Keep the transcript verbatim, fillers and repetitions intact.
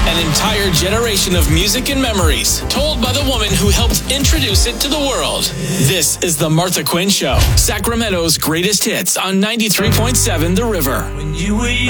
An entire generation of music and memories, told by the woman who helped introduce it to the world. This is The Martha Quinn Show, Sacramento's greatest hits on ninety-three point seven The River. When you were